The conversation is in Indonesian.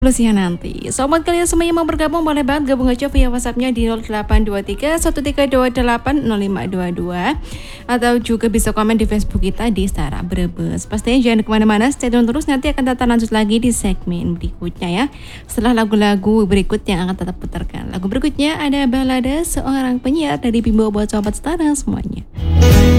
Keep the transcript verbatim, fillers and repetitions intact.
Lucia nanti. Sobat kalian semua yang mau bergabung boleh banget gabung aja via WhatsAppnya di nol delapan dua tiga satu tiga dua delapan nol lima dua dua atau juga bisa komen di Facebook kita di Stara Brebes. Pastinya jangan kemana-mana, stay tune terus, nanti akan tetap lanjut lagi di segmen berikutnya ya. Setelah lagu-lagu berikut yang akan tetap putarkan. Lagu berikutnya ada balada seorang penyiar dari Bimbo buat sobat Stara semuanya.